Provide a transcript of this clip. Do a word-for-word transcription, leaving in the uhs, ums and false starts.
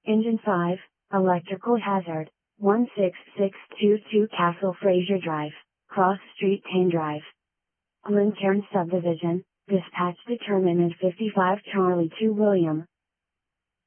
Engine five, Electrical Hazard, one six six two two Castle Fraser Drive, Cross Street Tane Drive. Glencairn Subdivision, dispatch determinant fifty-five Charlie two William,